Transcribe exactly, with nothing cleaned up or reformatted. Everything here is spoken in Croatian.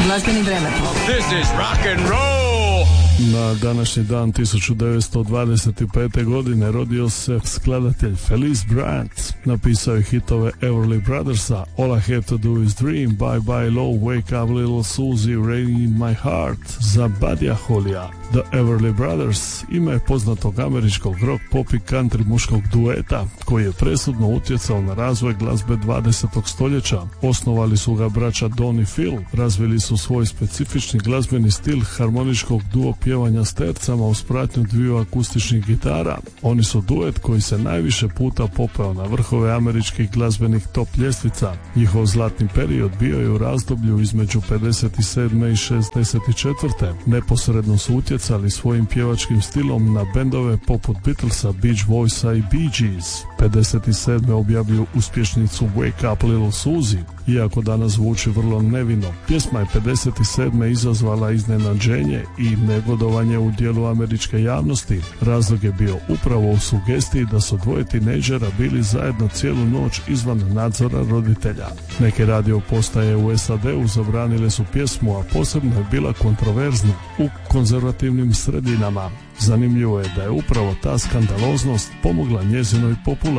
glazbeni vremeplov. This is rock and roll! Na današnji dan tisuću devetsto dvadeset pete. godine rodio se skladatelj Felice Bryant. Napisao je hitove Everly Brothersa, All I Have to Do Is Dream, Bye Bye Low, Wake Up Little Susie, Rain in My Heart. Za Buddyja Hollya, The Everly Brothers, ime je poznatog američkog rock, pop i country muškog dueta koji je presudno utjecao na razvoj glazbe dvadesetog stoljeća. Osnovali su ga braća Don i Phil, razvili su svoj specifični glazbeni stil harmoničkog duo pjevanja s tercama uz pratnju dviju akustičnih gitara. Oni su duet koji se najviše puta popeo na vrhove američkih glazbenih top ljestvica. Njihov zlatni period bio je u razdoblju između pedeset sedme i šezdeset četvrte. Neposredno su utjecali svojim pjevačkim stilom na bendove poput Beatlesa, Beach Boysa i Bee Gees. pedeset sedme objavljuju uspješnicu Wake Up Little Susie. Iako danas zvuči vrlo nevino, pjesma je pedeset sedme izazvala iznenađenje i negodovanje u dijelu američke javnosti. Razlog je bio upravo u sugestiji da su dvoje tinejdžera bili zajedno cijelu noć izvan nadzora roditelja. Neke radio postaje u S A D-u zabranile su pjesmu, a posebno je bila kontroverzna u konzervativnim sredinama. Zanimljivo je da je upravo ta skandaloznost pomogla njezinoj popularnosti.